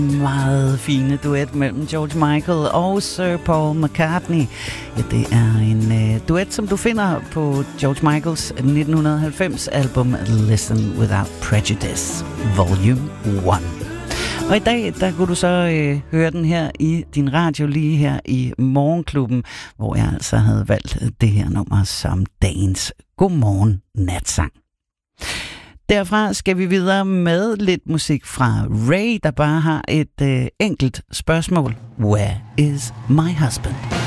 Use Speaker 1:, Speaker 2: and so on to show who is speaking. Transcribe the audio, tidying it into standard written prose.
Speaker 1: Meget fine duet mellem George Michael og Sir Paul McCartney. Ja, det er en duet, som du finder på George Michaels 1990 album Listen Without Prejudice, Volume 1. Og i dag, der kunne du så høre den her i din radio lige her i Morgenklubben, hvor jeg altså havde valgt det her nummer som dagens Godmorgen Natsang. Derfra skal vi videre med lidt musik fra Ray, der bare har et enkelt spørgsmål. Where is my husband?